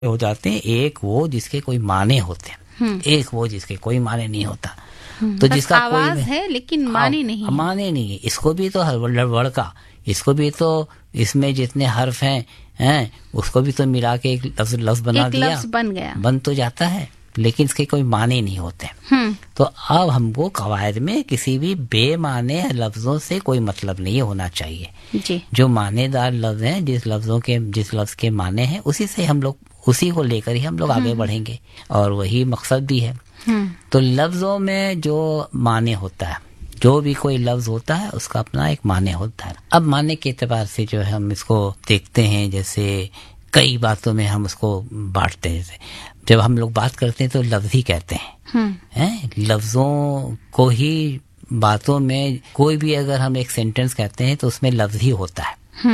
ہو جاتے ہیں، ایک وہ جس کے کوئی معنی ہوتے ہیں، ایک وہ جس کے کوئی معنی نہیں ہوتا. تو جس کا آواز کوئی ہے لیکن معنی نہیں ہے. معنی نہیں ہے. اس کو بھی تو ورڈ کا، اس کو بھی تو اس میں جتنے حرف ہیں اس کو بھی تو ملا کے ایک لفظ بنا دیا، لفظ بن گیا، بن تو جاتا ہے لیکن اس کے کوئی معنی نہیں ہوتے. تو اب ہم کو قواعد میں کسی بھی بے معنی لفظوں سے کوئی مطلب نہیں ہونا چاہیے. جی. جو معنی دار لفظ ہیں، جس لفظ کے معنی ہیں اسی سے ہم لوگ، اسی کو لے کر ہی ہم لوگ آگے بڑھیں گے، اور وہی مقصد بھی ہے. تو لفظوں میں جو معنی ہوتا ہے، جو بھی کوئی لفظ ہوتا ہے اس کا اپنا ایک معنی ہوتا ہے. اب معنی کے اعتبار سے جو ہے ہم اس کو دیکھتے ہیں، جیسے کئی باتوں میں ہم اس کو بانٹتے ہیں. جیسے جب ہم لوگ بات کرتے ہیں تو لفظ ہی کہتے ہیں. لفظوں کو ہی باتوں میں کوئی بھی اگر ہم ایک سینٹینس کہتے ہیں تو اس میں لفظ ہی ہوتا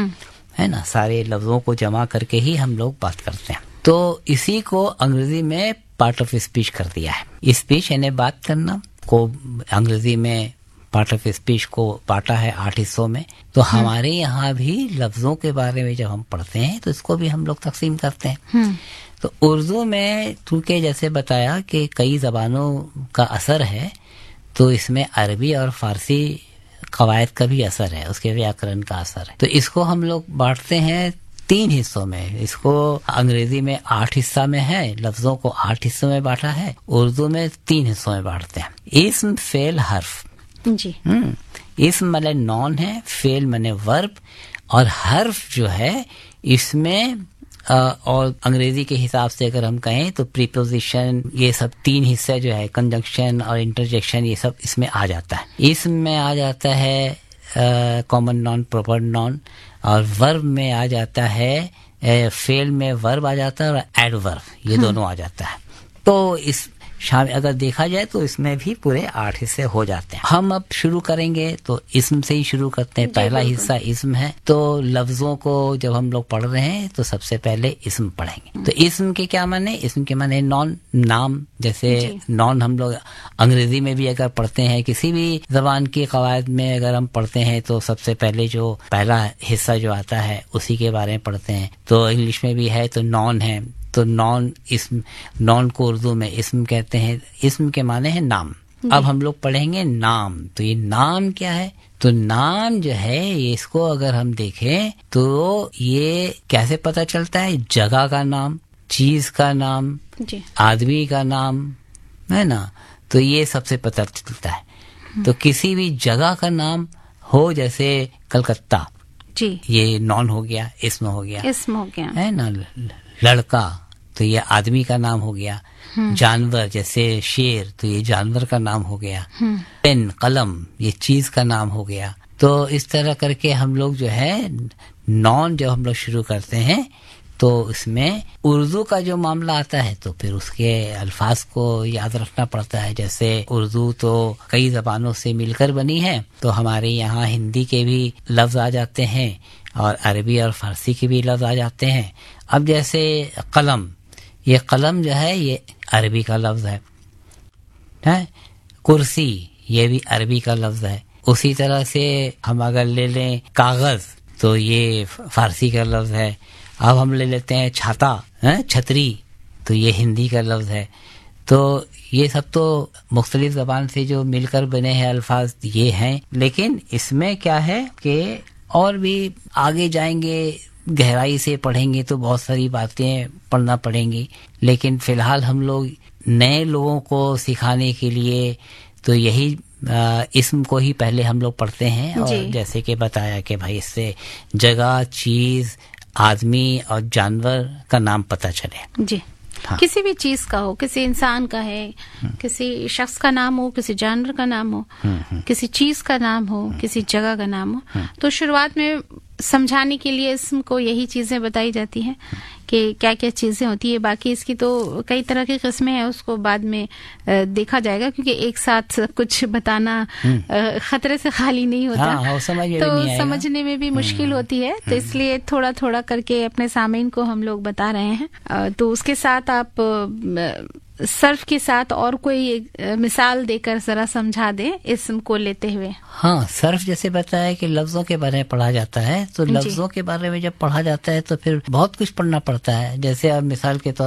ہے نا. سارے لفظوں کو جمع کر کے ہی ہم لوگ بات کرتے ہیں. تو اسی کو انگریزی میں پارٹ آف اسپیچ کر دیا ہے. اسپیچ یعنی بات کرنا کو انگریزی میں پارٹ آف اسپیچ کو بانٹا ہے 8 حصوں میں. تو ہمارے یہاں بھی لفظوں کے بارے میں جب ہم پڑھتے ہیں تو اس کو بھی ہم لوگ تقسیم کرتے ہیں. تو اردو میں چونکہ جیسے بتایا کہ کئی زبانوں کا اثر ہے، تو اس میں عربی اور فارسی قواعد کا بھی اثر ہے، اس کے ویاکرن کا اثر ہے. تو اس کو ہم لوگ بانٹتے ہیں 3 حصوں میں. اس کو انگریزی میں 8 حصہ میں ہے، لفظوں کو 8 حصوں میں بانٹا ہے. اردو میں 3 حصوں میں بانٹتے ہیں. اسم، فعل، حرف. جی. اسم مانے نون ہے، فعل مانے ورب، اور حرف جو ہے اس میں اور انگریزی کے حساب سے اگر ہم کہیں تو پریپوزیشن، یہ سب 3 حصے جو ہے، کنجنکشن اور انٹرجیکشن، یہ سب اس میں آ جاتا ہے. اسم میں آ جاتا ہے کامن نون، پراپر نون، اور ورب میں آ جاتا ہے، فعل میں ورب آ جاتا ہے اور ایڈ ورب، یہ دونوں آ جاتا ہے. تو اس شامل اگر دیکھا جائے تو اس میں بھی پورے 8 حصے ہو جاتے ہیں. ہم اب شروع کریں گے تو اسم سے ہی شروع کرتے ہیں. پہلا حصہ اسم ہے. تو لفظوں کو جب ہم لوگ پڑھ رہے ہیں تو سب سے پہلے اسم پڑھیں گے. تو اسم کے کیا معنی؟ اسم کے معنی نون، نام. جیسے نون ہم لوگ انگریزی میں بھی اگر پڑھتے ہیں، کسی بھی زبان کی قواعد میں اگر ہم پڑھتے ہیں تو سب سے پہلے جو پہلا حصہ جو آتا ہے اسی کے بارے میں پڑھتے ہیں. تو انگلش میں بھی ہے تو نون ہے. تو نون، اسم، نون کو اردو میں اسم کہتے ہیں. اسم کے معنی ہے نام. اب ہم لوگ پڑھیں گے نام. تو یہ نام کیا ہے؟ تو نام جو ہے اس کو اگر ہم دیکھیں تو یہ کیسے پتہ چلتا ہے؟ جگہ کا نام، چیز کا نام، آدمی کا نام ہے نا. تو یہ سب سے پتہ چلتا ہے. تو کسی بھی جگہ کا نام ہو، جیسے کلکتہ، یہ نون ہو گیا، اسم ہو گیا ہے نا. لڑکا تو یہ آدمی کا نام ہو گیا. جانور جیسے شیر تو یہ جانور کا نام ہو گیا. پین، قلم، یہ چیز کا نام ہو گیا. تو اس طرح کر کے ہم لوگ جو ہے نون جب ہم لوگ شروع کرتے ہیں تو اس میں اردو کا جو معاملہ آتا ہے تو پھر اس کے الفاظ کو یاد رکھنا پڑتا ہے. جیسے اردو تو کئی زبانوں سے مل کر بنی ہے، تو ہمارے یہاں ہندی کے بھی لفظ آ جاتے ہیں اور عربی اور فارسی کے بھی لفظ آ جاتے ہیں. اب جیسے قلم، یہ قلم جو ہے یہ عربی کا لفظ ہے. کرسی، یہ بھی عربی کا لفظ ہے. اسی طرح سے ہم اگر لے لیں کاغذ تو یہ فارسی کا لفظ ہے. اب ہم لے لیتے ہیں چھاتا، چھتری، تو یہ ہندی کا لفظ ہے. تو یہ سب تو مختلف زبان سے جو مل کر بنے ہیں الفاظ یہ ہیں. لیکن اس میں کیا ہے کہ اور بھی آگے جائیں گے، گہرائی سے پڑھیں گے تو بہت ساری باتیں پڑھنا پڑیں گی. لیکن فی الحال ہم لوگ نئے لوگوں کو سکھانے کے لیے تو یہی اسم کو ہی پہلے ہم لوگ پڑھتے ہیں. اور جیسے کہ بتایا کہ بھائی اس سے جگہ، چیز، آدمی اور جانور کا نام پتہ چلے. جی. کسی بھی چیز کا ہو، کسی انسان کا ہے، کسی شخص کا نام ہو، کسی جانور کا نام ہو، کسی چیز کا نام ہو، کسی جگہ کا نام ہو، تو شروعات میں سمجھانے کے لیے اسم کو یہی چیزیں بتائی جاتی ہیں کہ کیا کیا چیزیں ہوتی ہے. باقی اس کی تو کئی طرح کی قسمیں ہیں، اس کو بعد میں دیکھا جائے گا، کیونکہ ایک ساتھ سب کچھ بتانا خطرے سے خالی نہیں ہوتا، تو سمجھنے میں بھی مشکل ہوتی ہے. تو اس لیے تھوڑا تھوڑا کر کے اپنے سامعین کو ہم لوگ بتا رہے ہیں. تو اس کے ساتھ آپ सर्फ के साथ और कोई मिसाल देकर जरा समझा दे इसम को लेते हुए। हाँ, सर्फ जैसे बताया कि लफ्जों के बारे में पढ़ा जाता है, तो लफ्जों के बारे में जब पढ़ा जाता है तो फिर बहुत कुछ पढ़ना पड़ता है। जैसे अब मिसाल के तौर